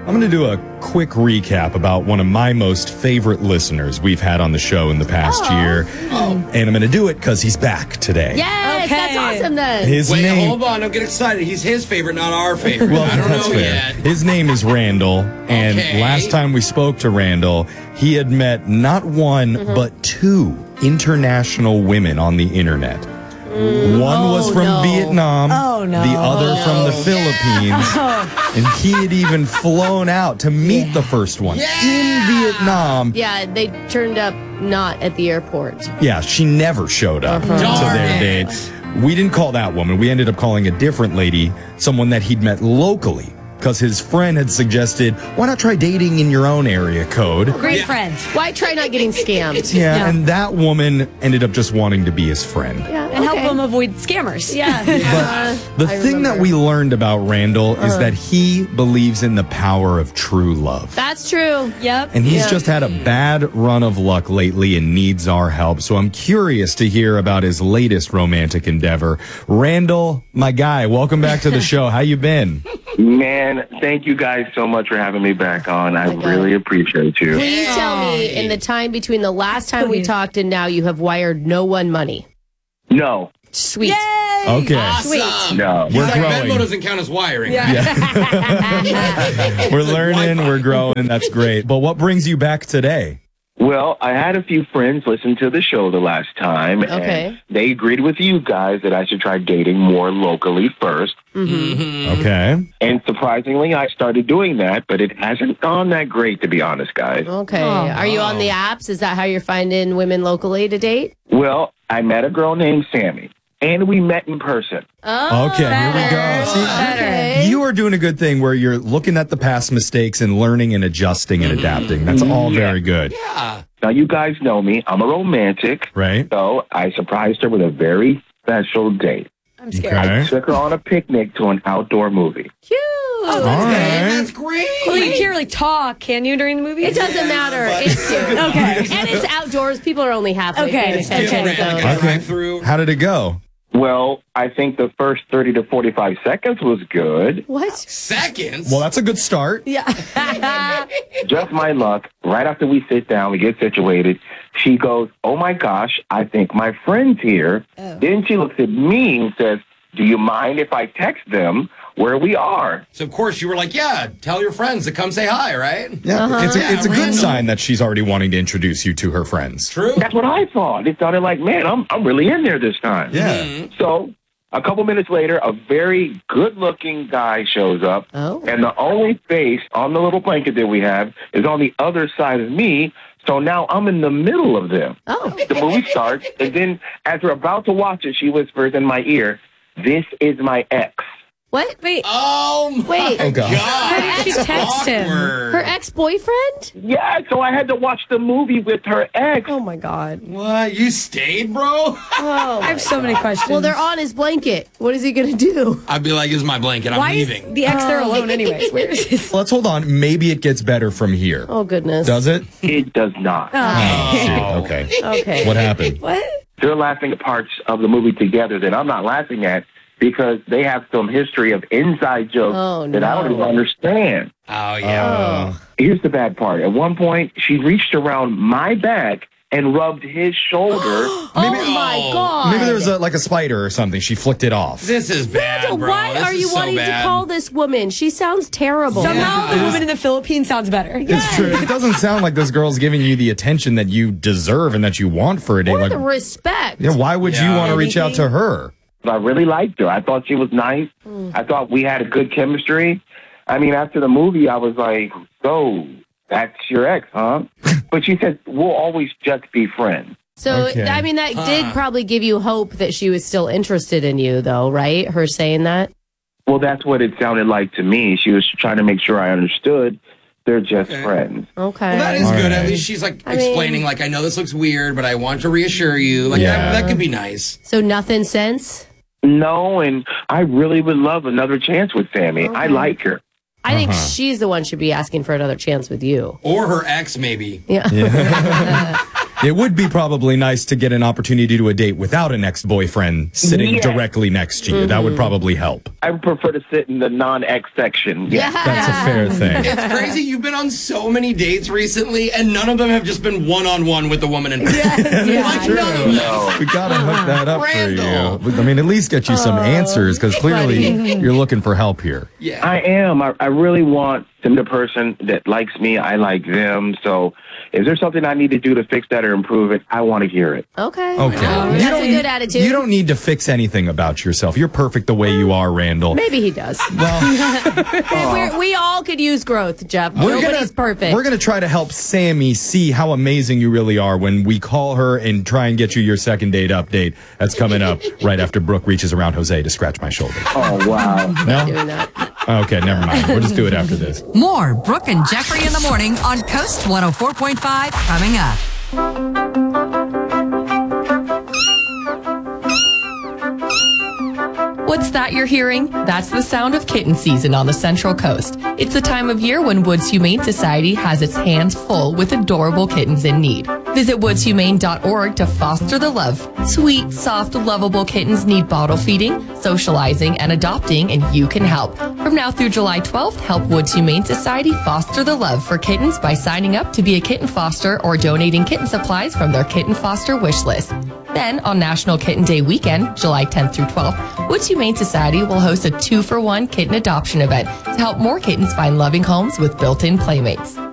I'm going to do a quick recap about one of my most favorite listeners we've had on the show in the past year. And I'm going to do it because he's back today. Yes, that's awesome then. His name... hold on. Don't get excited. He's his favorite, not our favorite. Well, I don't that's know fair. yet. His name is Randall. And last time we spoke to Randall, he had met not one, but two international women on the internet. One was from Vietnam, the other from the Philippines, and he had even flown out to meet the first one in Vietnam. Yeah, they turned up not at the airport. Yeah, she never showed up to their date. We didn't call that woman. We ended up calling a different lady, someone that he'd met locally. Because his friend had suggested, why not try dating in your own area code? Great friend. Why try not getting scammed? Yeah, and that woman ended up just wanting to be his friend. And help them avoid scammers. Yeah. But the thing that we learned about Randall is that he believes in the power of true love. That's true. Yep. And he's just had a bad run of luck lately and needs our help. So I'm curious to hear about his latest romantic endeavor. Randall, my guy, welcome back to the show. How you been? Man, thank you guys so much for having me back on. I really appreciate you. Please tell me, in the time between the last time we talked and now, you have wired no one money. No. Sweet. Yay! Okay. Awesome. Sweet. No. We're Like growing. Venmo doesn't count as wiring. We're learning, we're growing. That's great. But what brings you back today? Well, I had a few friends listen to the show the last time, and they agreed with you guys that I should try dating more locally first. Okay. And surprisingly, I started doing that, but it hasn't gone that great, to be honest, guys. Okay. Are you on the apps? Is that how you're finding women locally to date? Well, I met a girl named Sammy, and we met in person. Okay, here we go. See, you are doing a good thing where you're looking at the past mistakes and learning and adjusting and adapting. That's all very good. Yeah. Now, you guys know me. I'm a romantic. Right. So I surprised her with a very special date. I'm scared. Okay. I took her on a picnic to an outdoor movie. Cute. All right. That's great. Well, you can't really talk, can you, during the movie? It doesn't matter. It's cute. Okay. And it's outdoors. People are only halfway Okay. paying attention. Okay. So. Like a drive-through. How did it go? Well, I think the first 30 to 45 seconds was good. What? Seconds? Well, that's a good start. Yeah. Just my luck. Right after we sit down, we get situated, she goes, "Oh my gosh, I think my friend's here." Then she looks at me and says, "Do you mind if I text them where we are?" So, of course, you were like, yeah, tell your friends to come say hi, right? Yeah, it's a good random. sign that she's already wanting to introduce you to her friends. True. That's what I thought. It sounded like, man, I'm really in there this time. Yeah. So a couple minutes later, a very good-looking guy shows up, and the only face on the little blanket that we have is on the other side of me. So now I'm in the middle of them. The movie starts, and then as we're about to watch it, she whispers in my ear, "This is my ex." What? Wait. Oh, my Wait. Oh, God. How did she text him? Awkward. Her ex-boyfriend? Yeah, so I had to watch the movie with her ex. Oh, my God. What? You stayed, bro? Oh, I have so many questions. well, they're on his blanket. What is he going to do? I'd be like, this is my blanket. I'm Why leaving. is the ex there alone anyways? Where is his? Let's hold on. Maybe it gets better from here. Oh, goodness. Does it? It does not. Oh, shoot. Okay. Okay. What happened? What? They're laughing at parts of the movie together that I'm not laughing at because they have some history of inside jokes that I don't even understand. Oh, yeah. Here's the bad part. At one point, she reached around my back and rubbed his shoulder. Oh, my God. Maybe there was like a spider or something. She flicked it off. This is bad, Randall, bro. why This are is you so wanting bad. to call this woman? She sounds terrible. Somehow the woman in the Philippines sounds better. It's true. It doesn't sound like this girl's giving you the attention that you deserve and that you want for a date. Or Like, the respect. yeah, why would you want to reach out to her? I really liked her. I thought she was nice. I thought we had a good chemistry. I mean, after the movie, I was like, so that's your ex, huh? But she said, we'll always just be friends. So, Okay. I mean, that did probably give you hope that she was still interested in you, though, right? Her saying that? Well, that's what it sounded like to me. She was trying to make sure I understood they're just friends. Okay. Well, that is All good. right. At least she's like I mean- explaining, like, I know this looks weird, but I want to reassure you. Like, that could be nice. So nothing since? No, and I really would love another chance with Sammy. I like her. I think she's the one should be asking for another chance with you. Or her ex, maybe. Yeah. It would be probably nice to get an opportunity to a date without an ex-boyfriend sitting directly next to you. That would probably help. I would prefer to sit in the non-ex section. Yeah. That's a fair thing. It's crazy. You've been on so many dates recently, and none of them have just been one-on-one with the woman in person. Like, none of them. No. We got to hook that up Randall. for you. I mean, at least get you some answers, because clearly you're looking for help here. Yeah. I am. I really want to meet a person that likes me. I like them. So is there something I need to do to fix that or improve it? I want to hear it. Okay. Okay. That's a good attitude. You don't need to fix anything about yourself. You're perfect the way you are, Randall. Maybe he does. Well, we all could use growth, Jeff. Nobody's perfect. We're going to try to help Sammy see how amazing you really are when we call her and try and get you your second date update. That's coming up right after Brooke reaches around Jose to scratch my shoulder. Oh, wow. No? Doing that. Okay, never mind. We'll just do it after this. More Brooke and Jeffrey in the morning on Coast 104.5 coming up. What's that you're hearing? That's the sound of kitten season on the Central Coast. It's the time of year when Woods Humane Society has its hands full with adorable kittens in need. Visit woodshumane.org to foster the love. Sweet, soft, lovable kittens need bottle feeding, socializing, and adopting, and you can help. From now through July 12th, help Woods Humane Society foster the love for kittens by signing up to be a kitten foster or donating kitten supplies from their kitten foster wish list. Then, on National Kitten Day weekend, July 10th through 12th, Woods Humane Society will host a 2-for-1 kitten adoption event to help more kittens find loving homes with built-in playmates.